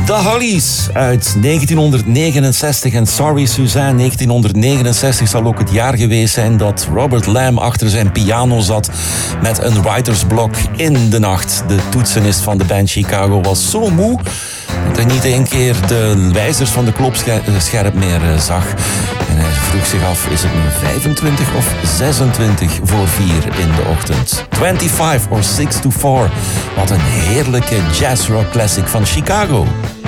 The Hollies uit 1969 en Sorry Suzanne. 1969 zal ook het jaar geweest zijn dat Robert Lamb achter zijn piano zat met een writersblok in de nacht. De toetsenist van de band Chicago was zo moe dat hij niet één keer de wijzers van de klopscherp meer zag. En hij vroeg zich af, is het nu 25 of 26 voor 4 in de ochtend? 25 or 6 to 4. Wat een heerlijke jazzrock classic van Chicago.